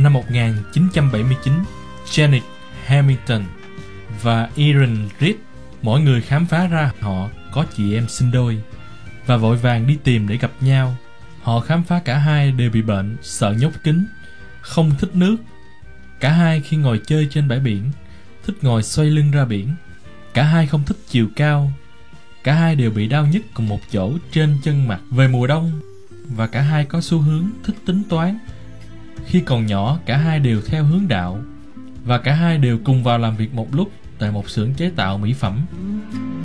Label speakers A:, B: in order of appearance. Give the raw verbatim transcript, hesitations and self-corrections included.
A: Năm một nghìn chín trăm bảy mươi chín, Janet Hamilton và Erin Reed mỗi người khám phá ra họ có chị em sinh đôi và vội vàng đi tìm để gặp nhau. Họ khám phá cả hai đều bị bệnh, sợ nhốt kín, không thích nước. Cả hai khi ngồi chơi trên bãi biển thích ngồi xoay lưng ra biển. Cả hai không thích chiều cao. Cả hai đều bị đau nhức cùng một chỗ trên chân mặt về mùa đông. Và cả hai có xu hướng thích tính toán. Khi còn nhỏ, cả hai đều theo hướng đạo. Và cả hai đều cùng vào làm việc một lúc tại một xưởng chế tạo mỹ phẩm.